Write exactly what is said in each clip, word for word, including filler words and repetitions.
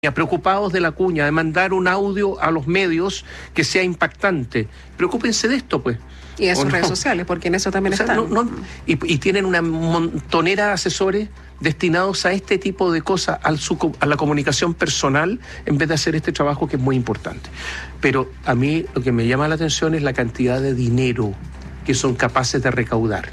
preocupados de la cuña, de mandar un audio a los medios que sea impactante. Preocúpense de esto, pues. Y en sus no? redes sociales, porque en eso también o sea, están. No, no, y, y tienen una montonera de asesores destinados a este tipo de cosas, al su, a la comunicación personal, en vez de hacer este trabajo que es muy importante. Pero a mí lo que me llama la atención es la cantidad de dinero que son capaces de recaudar.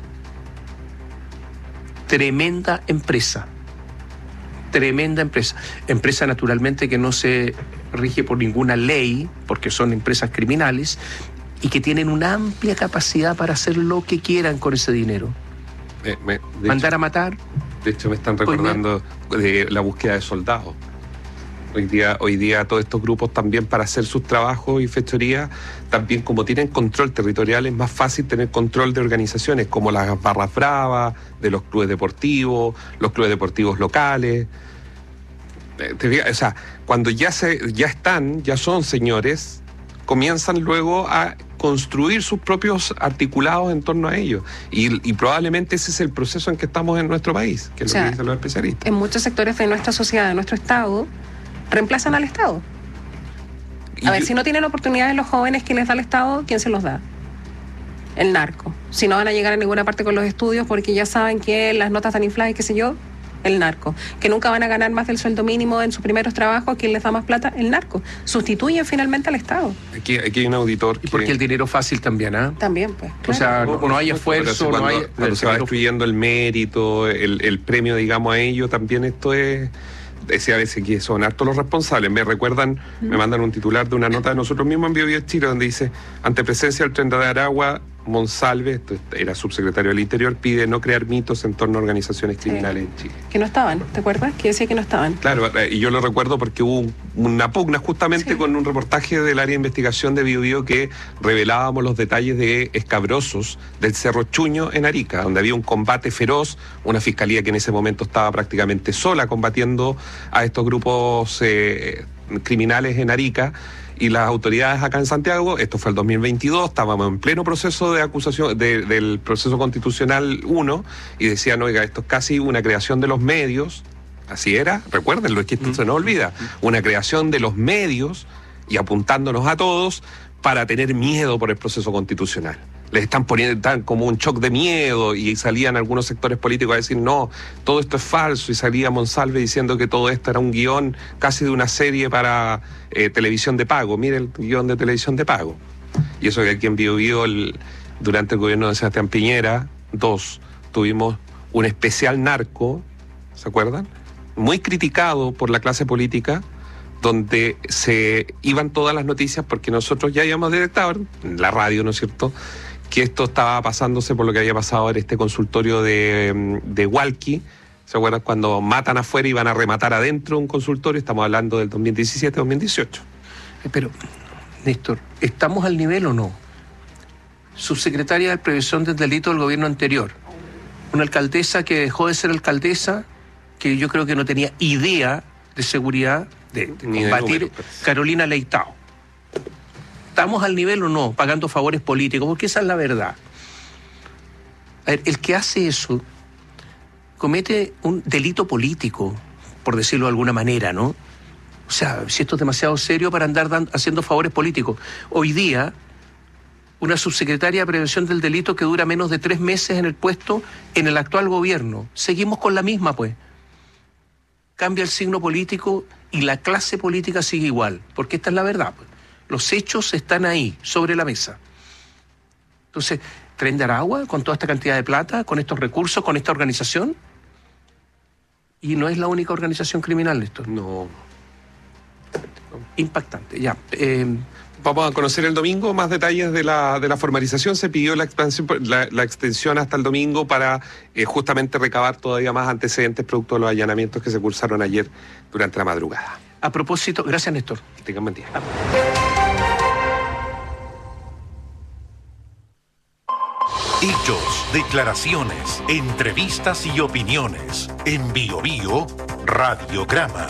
Tremenda empresa. Tremenda empresa. Empresa naturalmente que no se rige por ninguna ley, porque son empresas criminales, y que tienen una amplia capacidad para hacer lo que quieran con ese dinero. Eh, me, Mandar hecho, a matar. De hecho me están recordando de la búsqueda de soldados. Hoy día, hoy día todos estos grupos también, para hacer sus trabajos y fechorías, también como tienen control territorial, es más fácil tener control de organizaciones como las barras bravas, de los clubes deportivos, los clubes deportivos locales. Te, o sea, cuando ya se, ya están, ya son señores, comienzan luego a construir sus propios articulados en torno a ellos. Y, y probablemente ese es el proceso en que estamos en nuestro país, que es o sea, lo que dicen los especialistas. En muchos sectores de nuestra sociedad, de nuestro Estado, reemplazan al Estado. A ver, si no tienen oportunidades los jóvenes que les da el Estado, ¿quién se los da? El narco. Si no van a llegar a ninguna parte con los estudios porque ya saben que las notas están infladas y qué sé yo, el narco. Que nunca van a ganar más del sueldo mínimo en sus primeros trabajos, ¿quién les da más plata? El narco. Sustituyen finalmente al Estado. Aquí, aquí hay un auditor que... Y porque el dinero fácil también, ¿ah? ¿eh? También, pues. Claro. O sea, no, no hay esfuerzo, cuando, no hay... Cuando se va destruyendo el mérito, el, el premio, digamos, a ello, también esto es... Decía a veces que son hartos los responsables. Me recuerdan, mm. me mandan un titular de una nota de nosotros mismos en Bio Bio Chile, donde dice: ante presencia del tren de Aragua, Monsalve, esto era subsecretario del Interior, pide no crear mitos en torno a organizaciones criminales sí. en Chile. Que no estaban, ¿te acuerdas? Que decía que no estaban. Claro, y yo lo recuerdo porque hubo una pugna justamente sí. con un reportaje del área de investigación de Bio Bio que revelábamos los detalles de escabrosos del Cerro Chuño en Arica, donde había un combate feroz, una fiscalía que en ese momento estaba prácticamente sola combatiendo a estos grupos eh, criminales en Arica. Y las autoridades acá en Santiago, esto fue el dos mil veintidós, estábamos en pleno proceso de acusación de, del proceso constitucional uno, y decían, oiga, esto es casi una creación de los medios, así era, recuérdenlo, es que esto mm. se nos olvida, una creación de los medios y apuntándonos a todos para tener miedo por el proceso constitucional. Les están poniendo tan como un shock de miedo, y salían algunos sectores políticos a decir no, todo esto es falso, y salía Monsalve diciendo que todo esto era un guión casi de una serie para eh, televisión de pago. Mire el guión de televisión de pago. Y eso que aquí en Bio Bio, el, durante el gobierno de Sebastián Piñera, dos, tuvimos un especial narco, ¿se acuerdan? Muy criticado por la clase política, donde se iban todas las noticias porque nosotros ya habíamos detectado en la radio, ¿no es cierto?, que esto estaba pasándose por lo que había pasado en este consultorio de, de Hualqui. ¿Se acuerdan? Cuando matan afuera y van a rematar adentro un consultorio. Estamos hablando del dos mil diecisiete dos mil dieciocho. Pero, Néstor, ¿estamos al nivel o no? Subsecretaria de Prevención del Delito del gobierno anterior. Una alcaldesa que dejó de ser alcaldesa, que yo creo que no tenía idea de seguridad, de, de combatir, de Carolina Leitao. ¿Estamos al nivel o no, pagando favores políticos? Porque esa es la verdad. A ver, el que hace eso comete un delito político, por decirlo de alguna manera, ¿no? O sea, si esto es demasiado serio para andar dando, haciendo favores políticos. Hoy día, una subsecretaria de Prevención del Delito que dura menos de tres meses en el puesto en el actual gobierno. Seguimos con la misma, pues. Cambia el signo político y la clase política sigue igual, porque esta es la verdad, pues. Los hechos están ahí, sobre la mesa. Entonces, ¿Tren de Aragua con toda esta cantidad de plata, con estos recursos, con esta organización? Y no es la única organización criminal esto. No. Impactante, ya. Eh, Vamos a conocer el domingo más detalles de la, de la formalización. Se pidió la, expansión, la, la extensión hasta el domingo para eh, justamente recabar todavía más antecedentes producto de los allanamientos que se cursaron ayer durante la madrugada. A propósito, gracias, Néstor. Que tengan buen día. Ah. Hechos, declaraciones, entrevistas y opiniones. En Bio Bio Radiograma.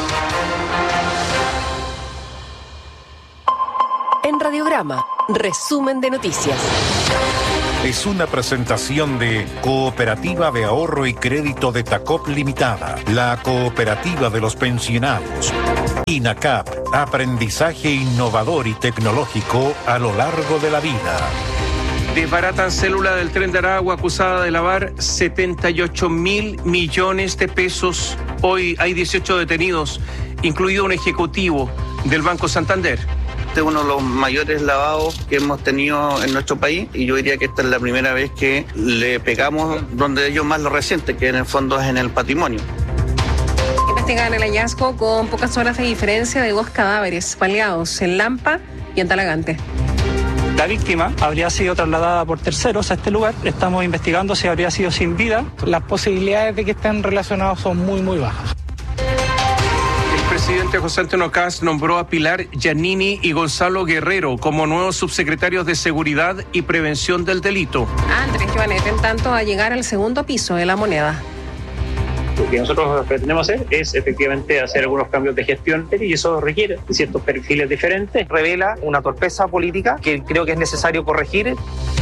En Radiograma, resumen de noticias. Es una presentación de Cooperativa de Ahorro y Crédito de Tacop Limitada, la cooperativa de los pensionados. INACAP, aprendizaje innovador y tecnológico a lo largo de la vida. Desbaratan célula del Tren de Aragua acusada de lavar setenta y ocho mil millones de pesos. Hoy hay dieciocho detenidos, incluido un ejecutivo del Banco Santander. Este es uno de los mayores lavados que hemos tenido en nuestro país y yo diría que esta es la primera vez que le pegamos donde ellos más lo resienten, que en el fondo es en el patrimonio. Investigan el hallazgo con pocas horas de diferencia de dos cadáveres baleados en Lampa y en Talagante. La víctima habría sido trasladada por terceros a este lugar. Estamos investigando si habría sido sin vida. Las posibilidades de que estén relacionados son muy, muy bajas. El presidente José Antonio Kast nombró a Pilar Giannini y Gonzalo Guerrero como nuevos subsecretarios de Seguridad y Prevención del Delito. Andrés Joanet, en tanto, a llegar al segundo piso de La Moneda. Lo que nosotros pretendemos hacer es efectivamente hacer algunos cambios de gestión y eso requiere ciertos perfiles diferentes. Revela una torpeza política que creo que es necesario corregir.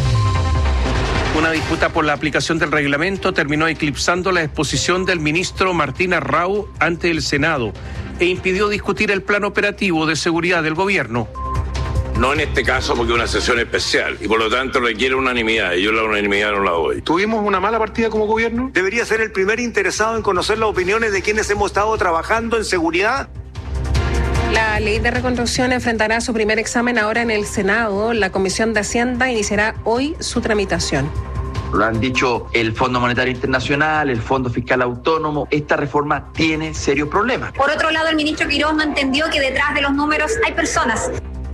Una disputa por la aplicación del reglamento terminó eclipsando la exposición del ministro Martín Arrau ante el Senado e impidió discutir el plan operativo de seguridad del gobierno. No en este caso porque es una sesión especial y por lo tanto requiere unanimidad y yo la unanimidad no la doy. ¿Tuvimos una mala partida como gobierno? Debería ser el primer interesado en conocer las opiniones de quienes hemos estado trabajando en seguridad. La ley de reconstrucción enfrentará su primer examen ahora en el Senado. La Comisión de Hacienda iniciará hoy su tramitación. Lo han dicho el Fondo Monetario Internacional, el Fondo Fiscal Autónomo. Esta reforma tiene serios problemas. Por otro lado, el ministro Quiroz no entendió que detrás de los números hay personas.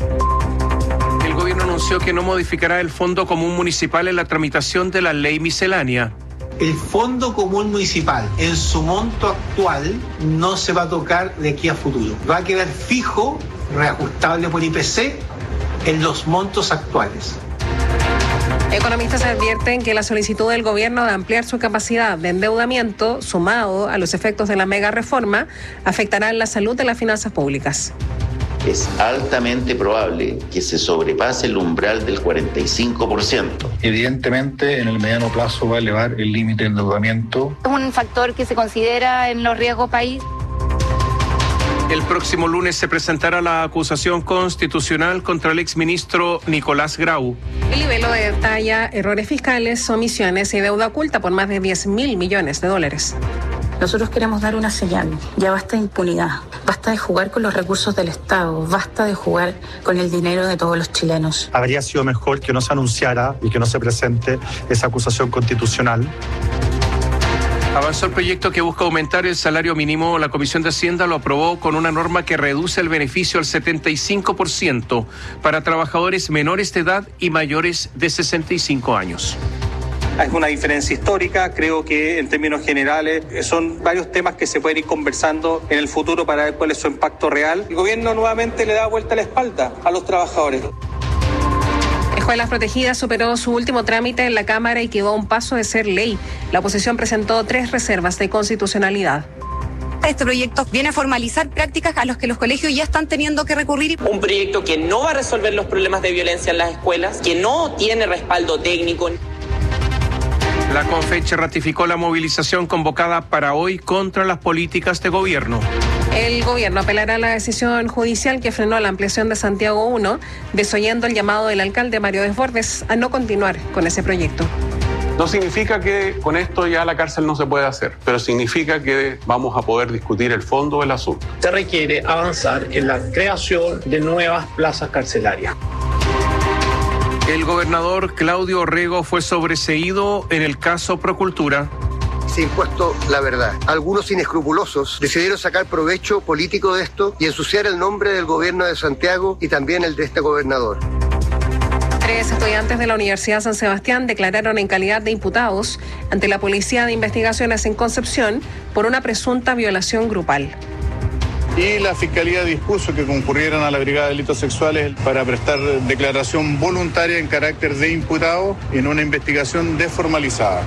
El gobierno anunció que no modificará el Fondo Común Municipal en la tramitación de la ley miscelánea. El Fondo Común Municipal, en su monto actual, no se va a tocar de aquí a futuro. Va a quedar fijo, reajustable por I P C, en los montos actuales. Economistas advierten que la solicitud del gobierno de ampliar su capacidad de endeudamiento, sumado a los efectos de la mega reforma, afectará la salud de las finanzas públicas. Es altamente probable que se sobrepase el umbral del cuarenta y cinco por ciento. Evidentemente, en el mediano plazo va a elevar el límite de endeudamiento. Es un factor que se considera en los riesgos país. El próximo lunes se presentará la acusación constitucional contra el exministro Nicolás Grau. El Libelo detalla errores fiscales, omisiones y deuda oculta por más de diez mil millones de dólares. Nosotros queremos dar una señal. Ya basta de impunidad, basta de jugar con los recursos del Estado, basta de jugar con el dinero de todos los chilenos. Habría sido mejor que no se anunciara y que no se presente esa acusación constitucional. Avanzó el proyecto que busca aumentar el salario mínimo. La Comisión de Hacienda lo aprobó con una norma que reduce el beneficio al setenta y cinco por ciento para trabajadores menores de edad y mayores de sesenta y cinco años. Es una diferencia histórica, creo que en términos generales son varios temas que se pueden ir conversando en el futuro para ver cuál es su impacto real. El gobierno nuevamente le da vuelta a la espalda a los trabajadores. Escuelas Protegidas superó su último trámite en la Cámara y quedó a un paso de ser ley. La oposición presentó tres reservas de constitucionalidad. Este proyecto viene a formalizar prácticas a las que los colegios ya están teniendo que recurrir. Un proyecto que no va a resolver los problemas de violencia en las escuelas, que no tiene respaldo técnico. La CONFECHE ratificó la movilización convocada para hoy contra las políticas de gobierno. El gobierno apelará a la decisión judicial que frenó la ampliación de Santiago uno, desoyendo el llamado del alcalde Mario Desbordes a no continuar con ese proyecto. No significa que con esto ya la cárcel no se puede hacer, pero significa que vamos a poder discutir el fondo del asunto. Se requiere avanzar en la creación de nuevas plazas carcelarias. El gobernador Claudio Orrego fue sobreseído en el caso Procultura. Se ha impuesto la verdad. Algunos inescrupulosos decidieron sacar provecho político de esto y ensuciar el nombre del gobierno de Santiago y también el de este gobernador. Tres estudiantes de la Universidad San Sebastián declararon en calidad de imputados ante la Policía de Investigaciones en Concepción por una presunta violación grupal. Y la Fiscalía dispuso que concurrieran a la Brigada de Delitos Sexuales para prestar declaración voluntaria en carácter de imputado en una investigación desformalizada.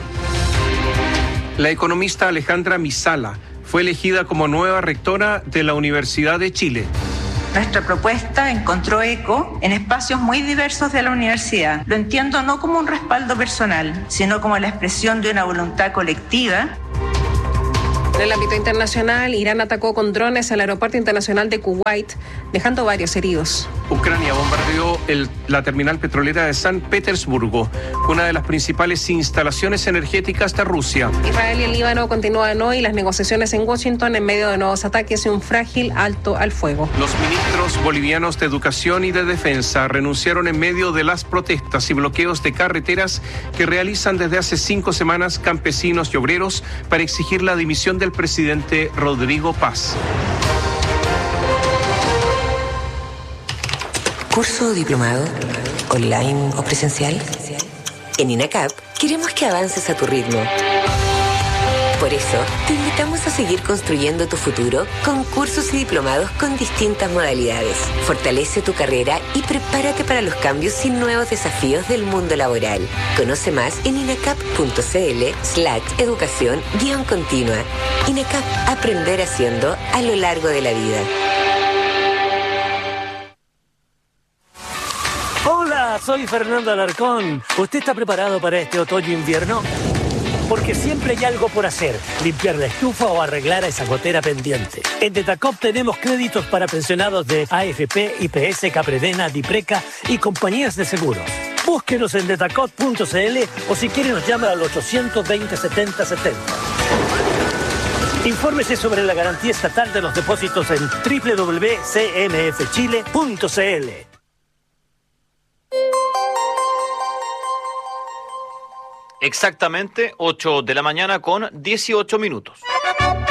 La economista Alejandra Misala fue elegida como nueva rectora de la Universidad de Chile. Nuestra propuesta encontró eco en espacios muy diversos de la universidad. Lo entiendo no como un respaldo personal, sino como la expresión de una voluntad colectiva. En el ámbito internacional, Irán atacó con drones el aeropuerto internacional de Kuwait, dejando varios heridos. Ucrania bombardeó el, la terminal petrolera de San Petersburgo, una de las principales instalaciones energéticas de Rusia. Israel y el Líbano continúan hoy las negociaciones en Washington en medio de nuevos ataques y un frágil alto al fuego. Los ministros bolivianos de Educación y de Defensa renunciaron en medio de las protestas y bloqueos de carreteras que realizan desde hace cinco semanas campesinos y obreros para exigir la dimisión del presidente Rodrigo Paz. ¿Curso diplomado, online o presencial? En INACAP queremos que avances a tu ritmo. Por eso, te invitamos a seguir construyendo tu futuro con cursos y diplomados con distintas modalidades. Fortalece tu carrera y prepárate para los cambios y nuevos desafíos del mundo laboral. Conoce más en inacap.cl slash educación guión continua. INACAP, aprender haciendo a lo largo de la vida. Hola, soy Fernando Alarcón. ¿Usted está preparado para este otoño-invierno? Porque siempre hay algo por hacer, limpiar la estufa o arreglar a esa gotera pendiente. En Detacop tenemos créditos para pensionados de A F P, I P S, Capredena, Dipreca y compañías de seguros. Búsquenos en detacop punto c l o si quiere nos llama al ochocientos veinte, setenta setenta. Infórmese sobre la garantía estatal de los depósitos en doble u doble u doble u punto c m f chile punto c l. Exactamente ocho de la mañana con dieciocho minutos.